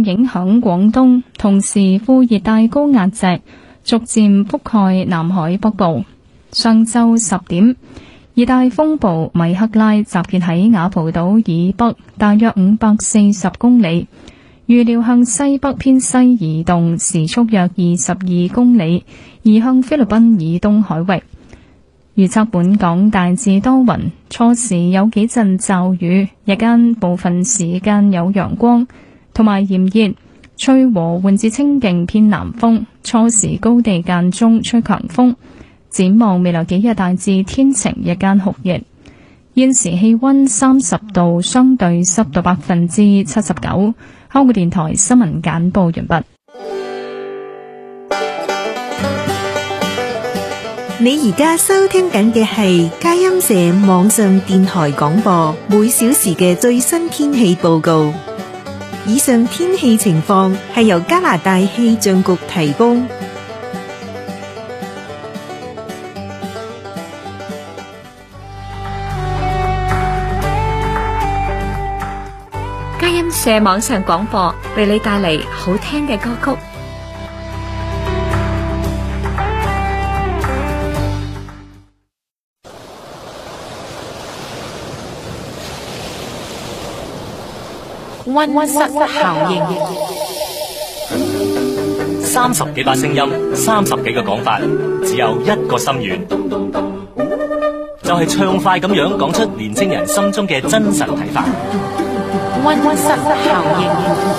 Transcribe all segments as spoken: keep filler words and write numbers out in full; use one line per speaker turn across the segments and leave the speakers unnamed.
影響廣東，同時副熱帶高壓脊逐漸覆蓋南海北部。上晝十點，熱帶風暴米克拉集結喺雅蒲島以北大約五百四十公里，預料向西北偏西移動，時速約二十二公里，移向菲律賓以東海域。預測本港大致多雲，初時有幾陣驟雨，日間部分時間有陽光同埋炎熱，吹和緩至清勁偏南風，初時高地間中吹強風。展望未來幾日大致天晴，日間酷熱。現時氣溫三十度，相對濕度百分之七十九。香港電台新聞簡報完畢。
你而家收聽緊嘅係佳音社網上電台廣播，每小時嘅最新天氣報告。以上天氣情況係由加拿大氣象局提供。
佳音社網上廣播為你帶嚟好聽嘅歌曲。溫室效應，
三十幾把聲音，三十幾個講法，只有一個心願，就係暢快咁樣講出年青人心中嘅真實睇法。
溫室效應。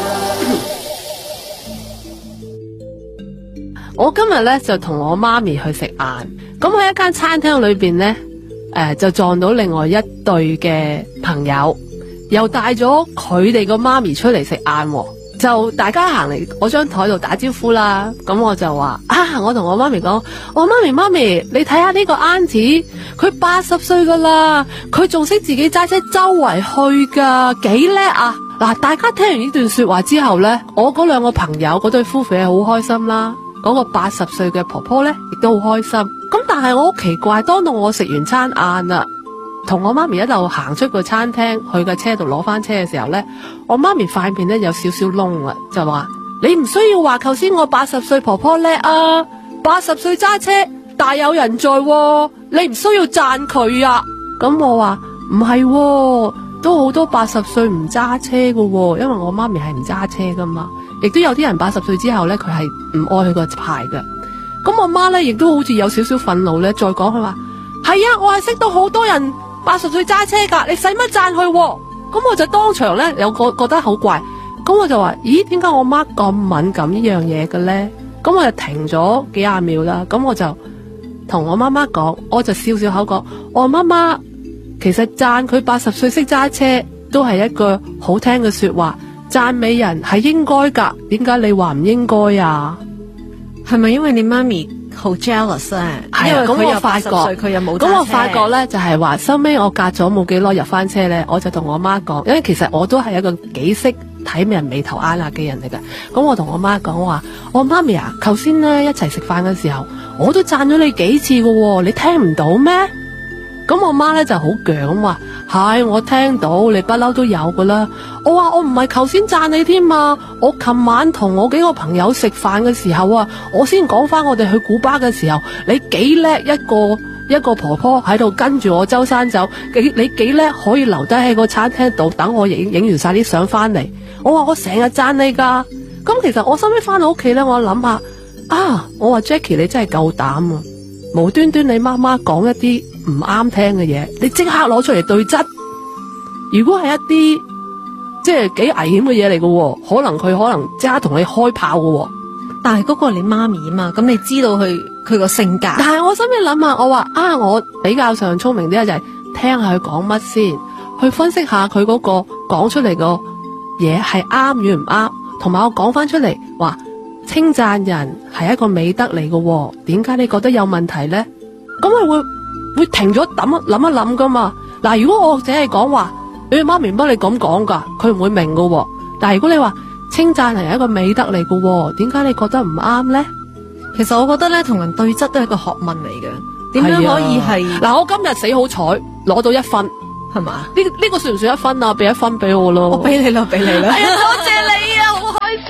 我今日咧就同我媽咪去食晏，咁喺一間餐廳裏邊咧，誒、呃、就撞到另外一對嘅朋友。又帶咗佢哋個媽咪出嚟食晏，就大家行嚟我張台度打招呼啦。咁我就話啊，我同我媽咪講，我媽咪媽咪，你睇下呢個 auntie，佢八十歲噶啦，佢仲識自己揸車周圍去噶，幾叻啊！嗱，大家聽完呢段說話之後呢，我嗰兩個朋友嗰對夫婦係好開心啦，嗰、嗰個八十歲嘅婆婆呢亦都好開心。咁但係我好奇怪，當到我食完餐晏啦，同我媽咪一路行出個餐廳去個車度攞翻車嘅時候呢，我媽咪塊面呢有少少窿啦，就話你唔需要話頭先我八十歲婆婆叻啊，八十歲揸車大有人在喎，你唔需要讚佢啊。咁我話唔係喎，都好多八十歲唔揸車㗎喎，因為我媽咪係唔揸車噶嘛，亦都有啲人八十歲之後呢，佢係唔愛佢個牌㗎。咁我媽呢亦都好似有少少憤怒呢，再講佢話係啊，我係識到好多人八十歲揸車噶，你使乜讚佢？咁我就當場咧有個覺得好怪，咁我就話：咦，點解我媽咁敏感呢樣嘢嘅咧？咁我就停咗幾廿秒啦。咁我就同我媽媽講，我就笑笑口講：我媽媽，其實讚佢八十歲識揸車都係一句好聽嘅說話，讚美人係應該噶。點解你話唔應該啊？
係咪因為你媽咪好 jealous 啊？
係啊，咁我發覺
佢又冇揸車。
咁我發覺咧，就係話收尾我隔咗冇幾耐入翻車咧，我就同我媽講，因為其實我都係一個幾識睇人眉頭眼額嘅人嚟㗎。咁我同我媽講話，我媽咪啊，頭先咧一齊食飯嘅時候，我都讚咗你幾次㗎喎，你聽唔到咩？咁我媽咧就好強咁話，係我聽到，你不嬲都有㗎啦。我話我唔係頭先讚你添嘛，我琴晚同我幾個朋友食飯嘅時候啊，我先講翻我哋去古巴嘅時候，你幾叻一個一個婆婆喺度跟住我周山走，幾你幾叻可以留低喺個餐廳度等我影影完晒啲相翻嚟。我話我成日讚你噶，咁其實我收尾翻到屋企咧，我諗下啊，我話 Jackie 你真係夠膽啊，無端端你媽媽講一啲唔啱聽嘅嘢，你即刻攞出嚟對質。如果係一啲即係幾危險嘅嘢嚟嘅，可能佢可能即刻同你開炮嘅。
但係嗰個係你媽咪啊嘛，咁你知道佢佢個性格。
但係我心裏諗下，我話啊，我比較上聰明啲就係聽下佢講乜先，去分析下佢嗰個講出嚟個嘢係啱與唔啱，同埋我講翻出嚟話稱讚人係一個美德嚟嘅，點解你覺得有問題咧？咁係會會停咗諗一諗一諗噶嘛？嗱，如果我只係講話，誒媽咪乜你咁講噶，佢唔會明噶。但係如果你話稱讚係一個美德嚟噶，點解你覺得唔啱咧？
其實我覺得咧，同人對質都係一個學問嚟嘅。點樣可以係？
嗱、啊，我今日死好彩攞到一分，係嘛？呢呢、這個算唔算一分啊？俾一分俾我咯。
我俾你啦，俾你啦。
哎呀，多謝你啊，好開心。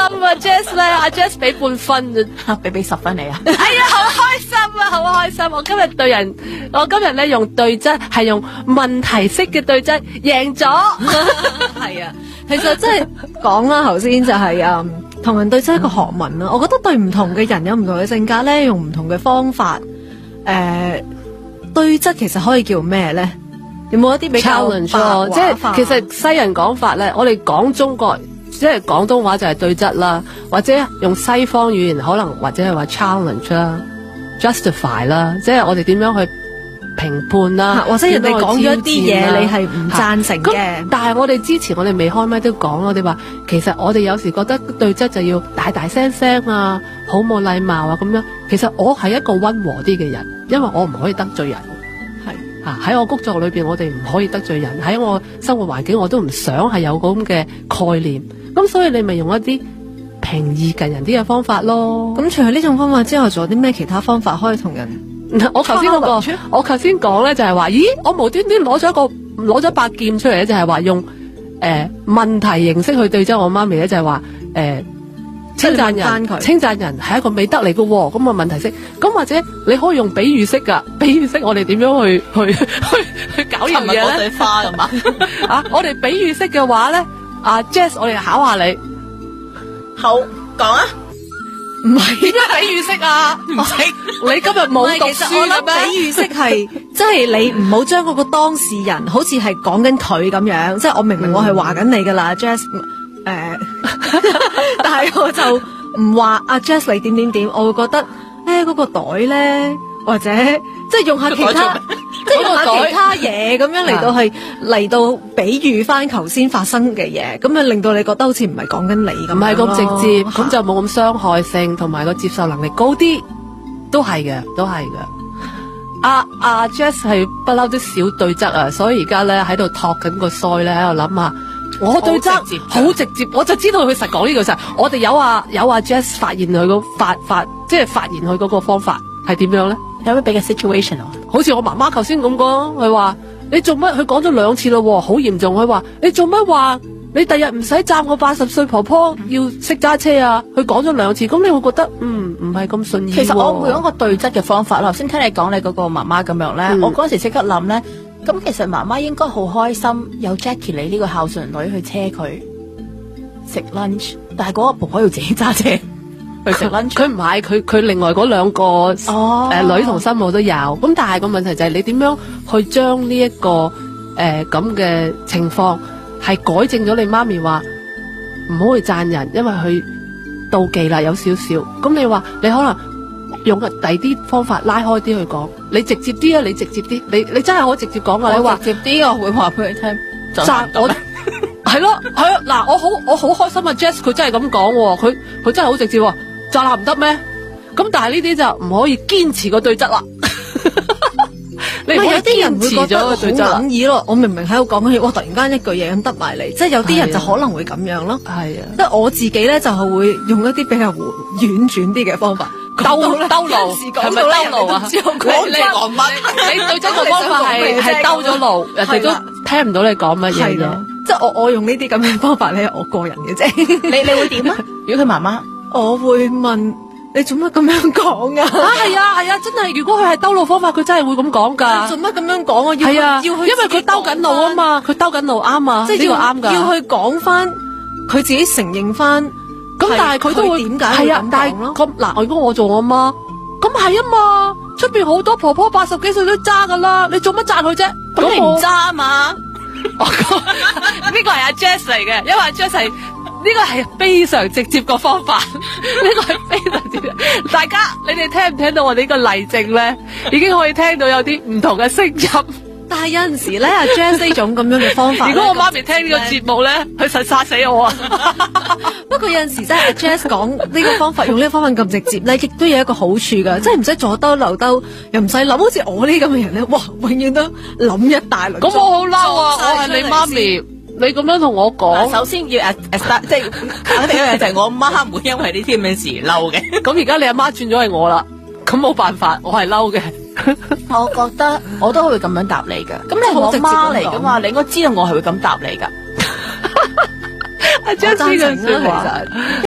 啊 ，Jess 咧，阿 Jess 俾半分啊，
俾俾十分你啊！
哎呀，好開心啊，好開心！我今日對人，我今日咧用對質係用問題式嘅對質贏咗。
係啊，其實即係講啦，頭先就係啊，同人對質一個學問啦。我覺得對唔同嘅人有唔同嘅性格咧，用唔同嘅方法，誒，對質其實可以叫咩咧？有冇一啲比較
challenge 咯？即係其實西人講法咧，我哋講中國即係廣東話就係對質啦，或者用西方語言可能或者係話 challenge 啦、justify 啦，即係我哋點樣去評判啦，
或者人哋講咗一啲嘢，你係唔贊成嘅。
但係我哋之前我哋未開麥都講咯，我哋話其實我哋有時覺得對質就要大大聲聲啊，好冇禮貌啊咁樣。其實我係一個溫和啲嘅人，因為我唔可以得罪人。喺我工作裏邊，我哋唔可以得罪人。喺我生活環境，我都唔想係有咁嘅概念。咁所以你咪用一啲平易近人啲嘅方法咯。
咁除咗呢種方法之外，仲有啲咩其他方法可以同人？
我頭先嗰個，我頭先講咧就係話，咦，我無端端攞咗一個攞咗把劍出嚟咧，就係話用誒、呃、問題形式去對質我媽咪咧，就係話誒。稱讚人，稱讚人係一個美德嚟嘅，咁啊問題式，咁或者你可以用比喻式噶，比喻式我哋點樣去去去去搞樣嘢咧？
係咪嗰朵花咁啊？
啊，我哋比喻式嘅話咧，阿 Jess， 我哋考下你，
好講啊，
唔係點樣比喻式啊？唔識，你今日冇讀書嘅咩？
比喻式係即係你唔好將嗰個當事人好似係講緊佢咁樣，即係我明明我係話緊你噶啦 ，Jess。誒，但係我就唔話阿 Jess 你點點點，我會覺得誒嗰個袋咧，或者即係用下其他，即係用下其他嘢咁樣嚟到係嚟到比喻翻頭先發生嘅嘢，咁啊令到你覺得好似唔係講緊你咁，
唔係咁直接，咁就冇咁傷害性，同埋個接受能力高啲，都係嘅，都係嘅。阿阿 Jess 係不嬲都少對質啊，所以而家咧喺度托緊個腮咧，喺度諗下。我對質好直接，我就知道佢實講呢句實。我哋有啊有啊 Jess 發現佢個發發，即係發現佢嗰個方法係點樣咧？
有咩俾個 situation 啊？
好似我媽媽頭先咁講，佢話你做乜？佢講咗兩次咯，好嚴重。佢話你做乜話你第日唔使讚我八十歲婆婆要識揸車啊？佢講咗兩次，咁你會覺得嗯唔係咁順意。
其實我會用一個對質嘅方法啦。頭先聽你講你嗰個媽媽咁樣咧，嗯、我嗰時即刻諗咧。咁其實媽媽應該好開心有 Jackie 你呢個孝順女去車佢食 lunch， 但係嗰個婆婆要自己揸車去食 lunch。
佢唔係，佢佢另外嗰兩個誒、
哦
呃、女同生母都有。咁但係個問題就係你點樣去將呢一個誒咁嘅情況係改正咗？你媽咪話唔好去讚人，因為佢妒忌啦，有少少。咁你話你可能用第二啲方法拉開啲去講，你直接啲啊！你直接啲，你你真係可以直接講噶。你話
直接啲，我會話俾佢聽。
讚我係咯，係啊！嗱，我好我好開心啊 ！Jess 佢真係咁講，佢佢真係好直接，讚下唔得咩？咁但係呢啲就唔可以堅持個對質啦。你
有啲人會覺得好
對
冷意咯。我明明喺度講緊嘢，哇！突然間一句嘢咁得埋嚟，即係有啲人就可能會咁樣咯。
係啊，
即係我自己咧就係會用一啲比較婉轉啲嘅方法。
兜兜路係咪兜路啊？
你你講乜？
你對質個方法係係兜咗路，人哋都聽唔到你講乜嘢嘅。
即係我我用呢啲咁嘅方法咧，我個人嘅啫。
你你會點啊？如果佢媽媽，
我會問你做乜咁樣講啊？
啊係啊係啊，真係！如果佢係兜路方法，佢真係會咁講噶。
做乜咁樣講啊？
係啊，
要去，
因為佢兜緊路啊嘛，佢兜緊路啱啊，
即係
呢個啱噶。
要去講翻佢自己承認翻。
咁但係佢都會
點解會咁講咯？
咁嗱，如果我做我媽，咁係啊嘛，出邊好多婆婆八十幾歲都揸噶啦，你做乜讚佢啫？
咁你唔揸啊嘛？
呢個係阿 Jess 嚟嘅，因為阿 Jess 係呢個係非常直接個方法，呢個係非常直接。大家你哋聽唔聽到我哋呢個例證咧？已經可以聽到有啲唔同嘅聲音。
但係有陣時咧，阿 Jess 呢種咁樣嘅方法，
如果我媽咪聽呢個節目咧，佢實殺死我啊！
不過有陣時真係阿 Jess 講呢個方法，用呢個方法咁直接咧，亦都有一個好處噶，即係唔使左兜右兜，又唔使諗。好似我呢咁嘅人咧，哇，永遠都諗一大輪。
咁我好嬲啊！我係你媽咪，你咁樣同我講，
首先要 start 即係肯定一樣就係我媽唔會因為呢啲咁嘅事嬲嘅。
咁而家你阿媽轉咗係我啦，咁冇辦法，我係嬲嘅。
我覺得我都會咁樣答你㗎。咁你係我媽嚟噶嘛，你應該知道我係會咁答你噶。
阿 Jess 嘅說話，
因為佢不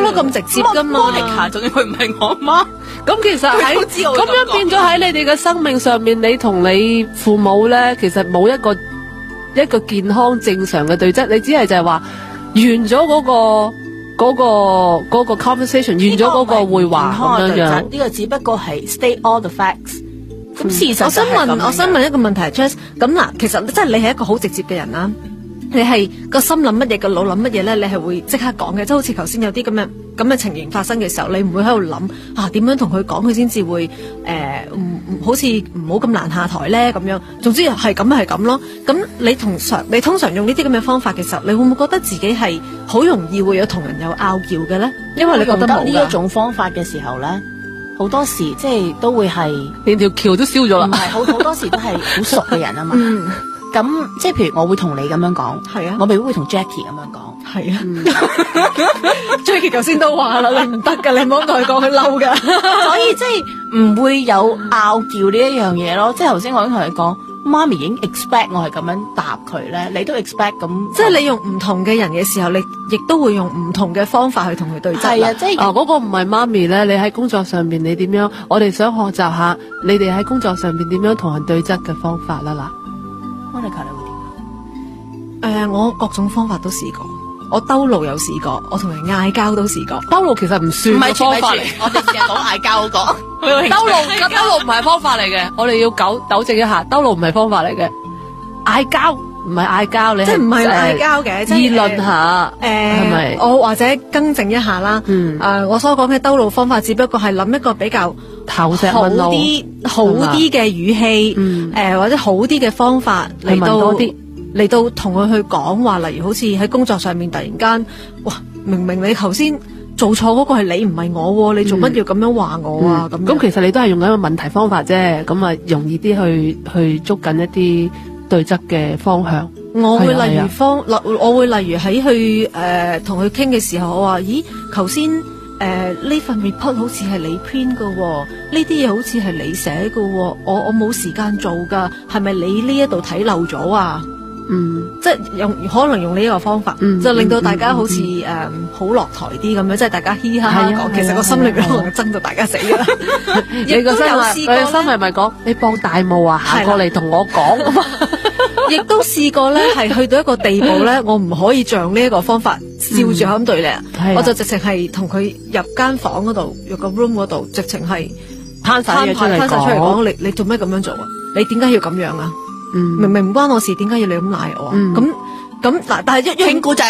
得咁直接噶嘛。
Monica 仲要佢唔係我媽，
咁其實喺
佢都知我會
咁樣
咁講
變咗喺你哋嘅生命上面，你同你父母咧，其實冇一個一個健康正常嘅對質，你只係就係話完咗嗰個嗰個嗰個 conversation， 完咗嗰個會話咁樣樣。
呢個只不過係 state all the facts。咁事實
我想問，
就係咁樣
我想問一個問題 Jess 咁嗱，其實即係你係一個好直接嘅人啦。你係個心諗乜嘢，個腦諗乜嘢咧？你係會即刻講嘅，即係好似頭先有啲咁嘅咁嘅情形發生嘅時候，你唔會喺度諗啊點樣同佢講，佢先至會誒唔唔好似唔好咁難下台咧咁樣。總之係咁係咁咯。咁你同常你通常用呢啲咁嘅方法嘅時候，你會唔會覺得自己係好容易會有同人有拗撬嘅咧？因為你覺得冇㗎
用得呢一種方法嘅時候咧，好多時即係都會係
連條橋都燒咗啦。
唔係好好多時都係好熟嘅人啊嘛。
嗯，
咁即係譬如我會同你咁樣講，
係啊
我未必會同 Jackie 咁樣講。
係啊。Jackie 頭先都話啦，你唔得㗎，你唔好同佢講，佢嬲㗎。
所以即係唔會有拗撬呢一樣嘢咯。即係頭先我已經同你講，媽咪已經 expect 我係咁樣答佢咧，你都 expect 咁。
即係你用唔同嘅人嘅時候，你亦都會用唔同嘅方法去同佢對質。
係啊，即係
啊，嗰個唔係媽咪咧，你喺工作上邊你點樣？我哋想學習下你哋喺工作上邊點樣同人對質嘅方法啦嗱。
Monica 你會點？
誒、呃，我各種方法都試過，我兜路有試過，我同人嗌交都試過。
兜路其實唔算
唔係
個方法嚟，
我哋成日講嗌交嗰個。
兜路咁兜路唔係方法嚟嘅，我哋要糾糾正一下，兜路唔係方法嚟嘅，嗌交唔係嗌交，你
即係唔係嗌交嘅，即係
議論下，
誒，
係咪
我或者更正一下啦。
嗯
誒、我所講嘅兜路方法，只不過係諗一個比較
頭石
好
問路
啲、好啲嘅語氣，誒、
嗯
或者好啲嘅方法嚟
去問
到
多啲
嚟到同佢去講話，例如好似喺工作上面突然間，哇，明明你頭先做錯嗰個係你唔係我喎，你做乜要咁樣話我啊？咁、
嗯咁其實你都係用緊一個問題方法啫，咁啊容易啲去去捉緊一啲對質嘅方向。
我會
係啊係啊
例如方，例我會例如喺去誒同佢傾嘅時候，我話：咦，頭先誒呢份 report 好似係你 print 嘅喎，呢啲嘢好似係你寫嘅喎，我我冇時間做㗎，係咪你呢一度睇漏咗啊？
嗯，
即係用可能用呢一個方法，
嗯
就令到大家好似
嗯
誒好落台啲咁樣，即係大家嘻嘻哈哈講，
係啊係啊
其實個心裏邊
係啊
可能憎到大家死㗎啦。
你個心
亦都有
係你個
試過
心係咪講你幫大霧啊，行
係啦
過嚟同我講咁啊？
亦都試過咧，係去到一個地步咧，我唔可以像呢一個方法笑住咁對你，
係啊
我就直情係同佢入間房嗰度，入個 room 嗰度，直情係
攤晒嘢出嚟
攤晒出嚟
講，
講，你你做咩咁樣做啊？你點解要咁樣啊？
嗯
明明唔關我事，點解要你咁賴我啊？
嗯
咁咁嗱，但係一一
請鼓掌。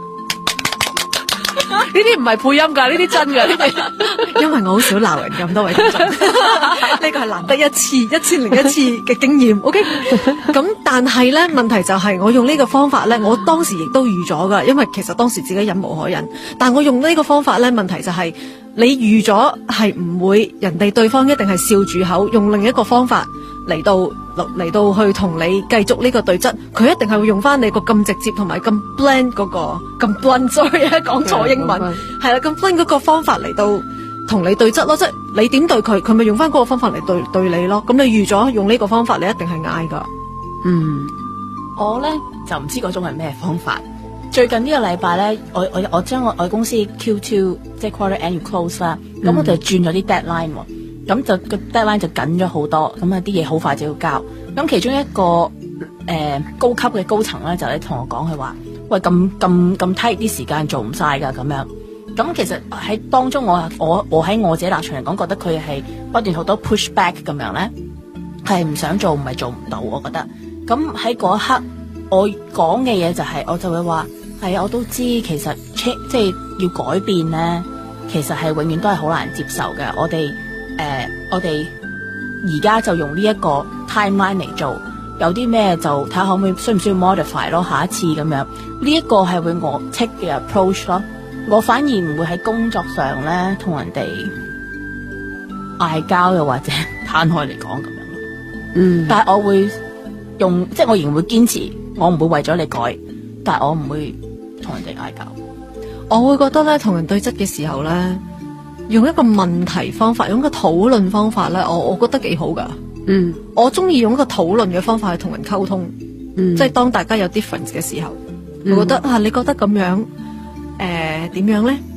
呢啲唔係配音㗎，呢啲真㗎，呢啲。
因為我好少鬧人咁多位聽眾，呢個係難得一次、一千零一次嘅經驗。OK，咁但係咧問題就係我用呢個方法咧，我當時亦都預咗噶，因為其實當時自己忍無可忍。但我用呢個方法咧，問題就係、你預咗係唔會人哋對方一定係笑住口，用另一個方法嚟到嚟到去同你繼續呢個對質，佢一定係會用翻你個咁直接同埋咁 bland 嗰、個咁 blunt，sorry 啊講錯英文，係啦咁 blunt 嗰個方法嚟到同你對質咯，即係你點對佢，佢咪用翻嗰個方法嚟對對你咯。咁你預咗用呢個方法，你一定係嗌噶。
嗯，
我咧就唔知嗰種係咩方法。最近呢個禮拜咧，我我我將我我公司 Q two 即係 quarter end 要 close 啦，咁、我就轉咗啲 deadline 喎，咁就個 deadline 就緊咗好多，咁啊啲嘢好快就要交。咁其中一個誒、呃、高級嘅高層咧就咧同我講佢話：喂，咁咁咁 tight 啲時間做唔晒㗎咁樣。咁其實喺當中我我我喺我自己立場嚟講，覺得佢係不斷好多 push back 咁樣咧，係唔想做唔係做唔到，我覺得。咁喺嗰一刻，我講嘅嘢就係、是、我就會話係啊，我都知其實 change 即係要改變咧，其實係永遠都係好難接受嘅。我哋誒、呃、我哋而家就用呢一個 timeline 嚟做，有啲咩就睇下可唔可以需唔需要 modify 咯，下一次咁樣。呢、這、一個係會我 take 嘅 approach 咯。我反而唔會喺工作上咧同人哋嗌交，又或者攤開嚟講咁樣咯。
嗯，
但係我會用，即係我仍然會堅持，我唔會為咗你改，但係我唔會同人哋嗌交。
我會覺得咧，同人對質嘅時候咧，用一個問題方法，用一個討論方法咧，我我覺得幾好噶。
嗯，
我中意用一個討論嘅方法去同人溝通，
嗯
即係當大家有 difference 嘅時候，
嗯
我覺得啊，你覺得咁樣誒點樣咧？